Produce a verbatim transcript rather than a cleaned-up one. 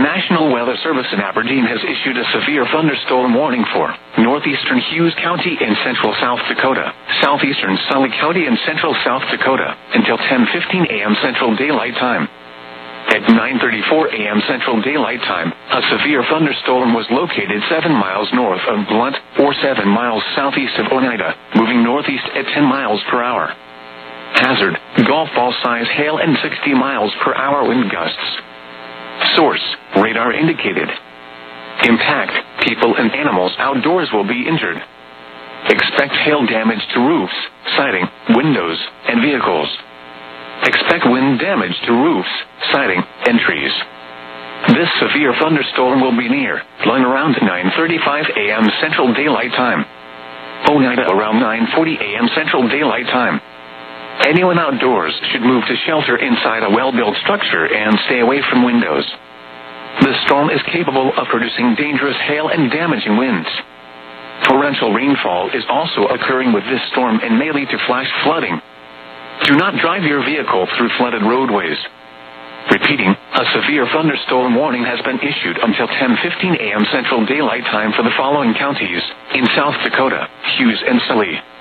National Weather Service in Aberdeen has issued a severe thunderstorm warning for northeastern Hughes County and central South Dakota, southeastern Sully County and central South Dakota, until ten fifteen a m Central Daylight Time. At nine thirty-four a m Central Daylight Time, a severe thunderstorm was located seven miles north of Blunt, or seven miles southeast of Oneida, moving northeast at ten miles per hour. Hazard, golf ball size hail and sixty miles per hour wind gusts. Source, radar indicated. Impact, people and animals outdoors will be injured. Expect hail damage to roofs, siding, windows, and vehicles. Expect wind damage to roofs, siding, and trees. This severe thunderstorm will be near Blunt around nine thirty-five a m Central Daylight Time. Oneida around nine forty a m Central Daylight Time. Anyone outdoors should move to shelter inside a well-built structure and stay away from windows. The storm is capable of producing dangerous hail and damaging winds. Torrential rainfall is also occurring with this storm and may lead to flash flooding. Do not drive your vehicle through flooded roadways. Repeating, a severe thunderstorm warning has been issued until ten fifteen a m Central Daylight Time for the following counties in South Dakota, Hughes and Sully.